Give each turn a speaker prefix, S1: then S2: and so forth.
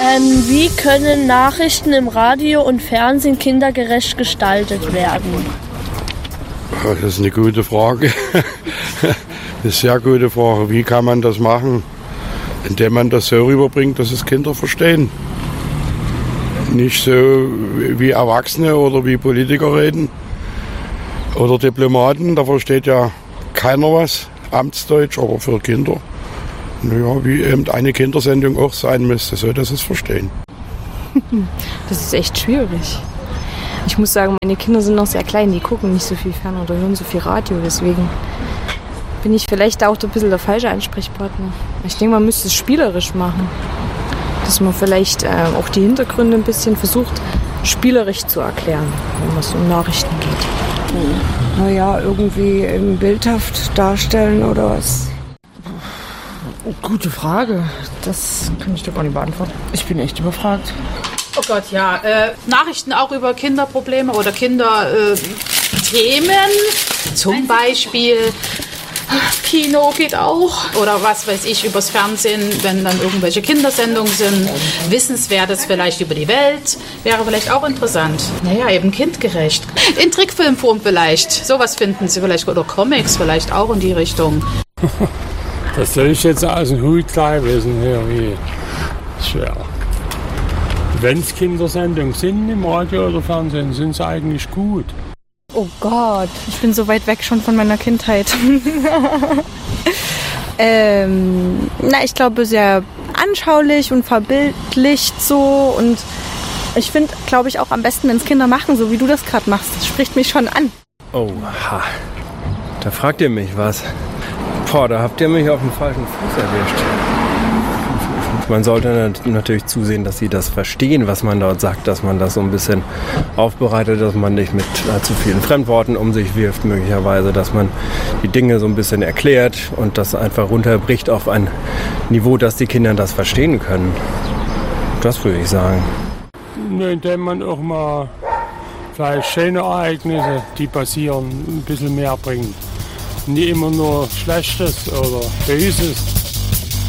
S1: Wie können Nachrichten im Radio und Fernsehen kindergerecht gestaltet werden?
S2: Das ist eine gute Frage. Eine sehr gute Frage. Wie kann man das machen? Indem man das so rüberbringt, dass es Kinder verstehen. Nicht so wie Erwachsene oder wie Politiker reden oder Diplomaten. Da versteht ja keiner was, Amtsdeutsch, aber für Kinder. Naja, wie eben eine Kindersendung auch sein müsste, so dass sie es verstehen.
S3: Das ist echt schwierig. Ich muss sagen, meine Kinder sind noch sehr klein, die gucken nicht so viel Fern oder hören so viel Radio, deswegen bin ich vielleicht auch ein bisschen der falsche Ansprechpartner. Ich denke, man müsste es spielerisch machen, dass man vielleicht auch die Hintergründe ein bisschen versucht, spielerisch zu erklären, wenn es um Nachrichten geht.
S4: Naja, irgendwie bildhaft darstellen oder was?
S5: Oh, gute Frage. Das kann ich doch gar nicht beantworten. Ich bin echt überfragt.
S6: Oh Gott, ja. Nachrichten auch über Kinderprobleme oder Kinderthemen. Zum Beispiel Kino geht auch. Oder was weiß ich, übers Fernsehen, wenn dann irgendwelche Kindersendungen sind. Wissenswertes vielleicht über die Welt. Wäre vielleicht auch interessant. Naja, eben kindgerecht. In Trickfilmform vielleicht. Sowas finden Sie vielleicht. Oder Comics vielleicht auch in die Richtung.
S7: Das soll ich jetzt aus dem Hut gleich wissen, irgendwie schwer. Wenn es Kindersendungen sind im Radio oder Fernsehen, sind sie eigentlich gut.
S3: Oh Gott, ich bin so weit weg schon von meiner Kindheit. Ich glaube, sehr anschaulich und verbildlicht so. Und ich finde, glaube ich, auch am besten, wenn es Kinder machen, so wie du das gerade machst. Das spricht mich schon an.
S8: Oha, da fragt ihr mich was. Boah, da habt ihr mich auf dem falschen Fuß erwischt. Man sollte natürlich zusehen, dass sie das verstehen, was man dort sagt, dass man das so ein bisschen aufbereitet, dass man nicht mit zu vielen Fremdworten um sich wirft, möglicherweise, dass man die Dinge so ein bisschen erklärt und das einfach runterbricht auf ein Niveau, dass die Kinder das verstehen können. Das würde ich sagen.
S7: Indem man auch mal vielleicht schöne Ereignisse, die passieren, ein bisschen mehr bringt. Nie immer nur Schlechtes oder Böses.